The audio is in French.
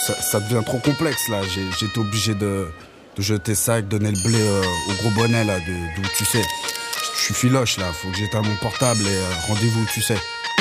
ça devient trop complexe là. J'ai été obligé de jeter ça et de donner le blé au gros bonnet là, d'où tu sais. Je suis filoche là, faut que j'éteins mon portable et rendez-vous, tu sais.